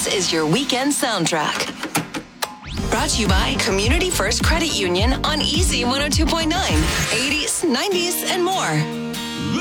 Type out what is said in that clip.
This is your weekend soundtrack. Brought to you by Community First Credit Union on Easy 102.9, 80s, 90s, and more.